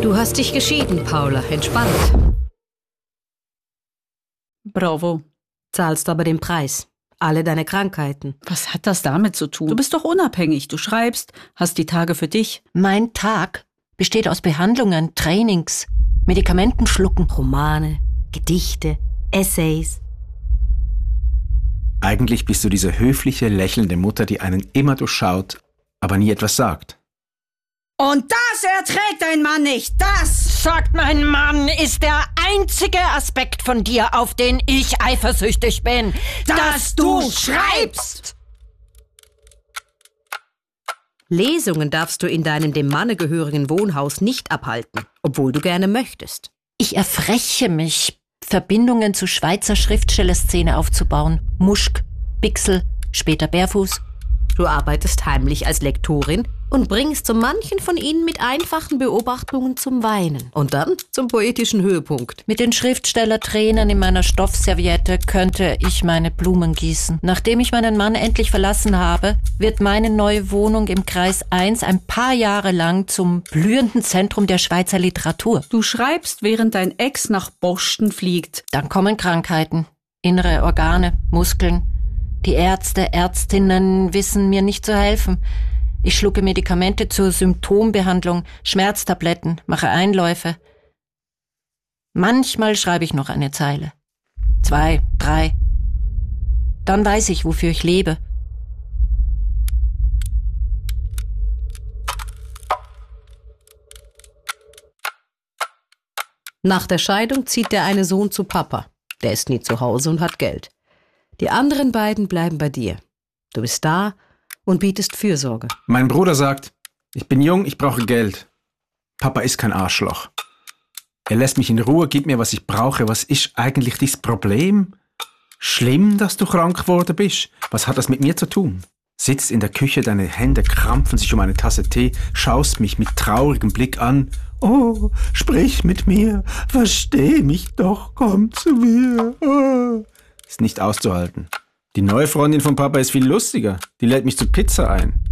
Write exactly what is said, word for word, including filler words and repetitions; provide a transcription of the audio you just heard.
Du hast dich geschieden, Paula. Entspannt. Bravo. Zahlst aber den Preis. Alle deine Krankheiten. Was hat das damit zu tun? Du bist doch unabhängig. Du schreibst, hast die Tage für dich. Mein Tag besteht aus Behandlungen, Trainings, Medikamenten schlucken. Romane, Gedichte, Essays. Eigentlich bist du diese höfliche, lächelnde Mutter, die einen immer durchschaut, aber nie etwas sagt. Und das erträgt ein Mann nicht, das! Sagt mein Mann, ist der einzige Aspekt von dir, auf den ich eifersüchtig bin. Dass, dass du schreibst! Lesungen darfst du in deinem dem Manne gehörigen Wohnhaus nicht abhalten, obwohl du gerne möchtest. Ich erfreche mich, Verbindungen zu Schweizer Schriftstellerszene aufzubauen. Muschk, Bixel, später Bärfuß. Du arbeitest heimlich als Lektorin und bringst so manchen von ihnen mit einfachen Beobachtungen zum Weinen. Und dann zum poetischen Höhepunkt. Mit den Schriftstellertränen in meiner Stoffserviette könnte ich meine Blumen gießen. Nachdem ich meinen Mann endlich verlassen habe, wird meine neue Wohnung im Kreis eins ein paar Jahre lang zum blühenden Zentrum der Schweizer Literatur. Du schreibst, während dein Ex nach Boston fliegt. Dann kommen Krankheiten, innere Organe, Muskeln. Die Ärzte, Ärztinnen wissen mir nicht zu helfen. Ich schlucke Medikamente zur Symptombehandlung, Schmerztabletten, mache Einläufe. Manchmal schreibe ich noch eine Zeile. Zwei, drei. Dann weiß ich, wofür ich lebe. Nach der Scheidung zieht der eine Sohn zu Papa. Der ist nie zu Hause und hat Geld. Die anderen beiden bleiben bei dir. Du bist da und bietest Fürsorge. Mein Bruder sagt, ich bin jung, ich brauche Geld. Papa ist kein Arschloch. Er lässt mich in Ruhe, gibt mir, was ich brauche. Was ist eigentlich das Problem? Schlimm, dass du krank geworden bist. Was hat das mit mir zu tun? Sitzt in der Küche, deine Hände krampfen sich um eine Tasse Tee, schaust mich mit traurigem Blick an. Oh, sprich mit mir, versteh mich doch, komm zu mir. Oh. Ist nicht auszuhalten. Die neue Freundin von Papa ist viel lustiger. Die lädt mich zur Pizza ein.